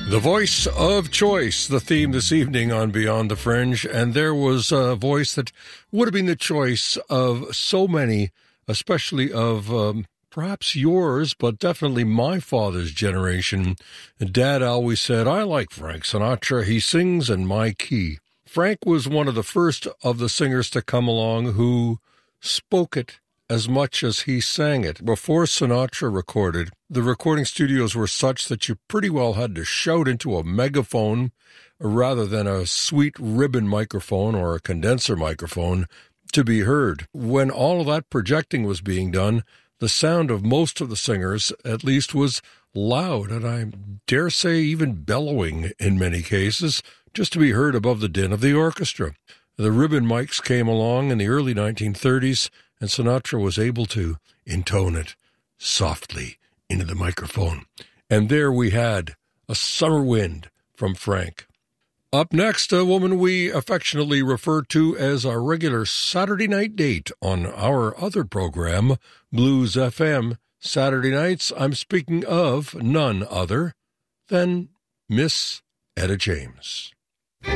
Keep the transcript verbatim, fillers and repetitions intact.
The voice of choice, the theme this evening on Beyond the Fringe, and there was a voice that would have been the choice of so many, especially of um, perhaps yours, but definitely my father's generation. Dad always said, I like Frank Sinatra. He sings in my key. Frank was one of the first of the singers to come along who spoke it as much as he sang it. Before Sinatra recorded, the recording studios were such that you pretty well had to shout into a megaphone rather than a sweet ribbon microphone or a condenser microphone to be heard. When all of that projecting was being done, the sound of most of the singers, at least, was loud, and I dare say even bellowing in many cases, just to be heard above the din of the orchestra. The ribbon mics came along in the early nineteen thirties, and Sinatra was able to intone it softly into the microphone. And there we had A Summer Wind from Frank. Up next, a woman we affectionately refer to as our regular Saturday night date on our other program, Blues F M. Saturday nights, I'm speaking of none other than Miss Etta James.